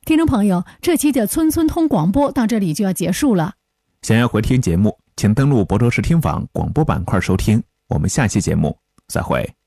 听众朋友，这期的村村通广播到这里就要结束了。 想要回听节目，请登录亳州市听网广播板块收听。我们下期节目再会。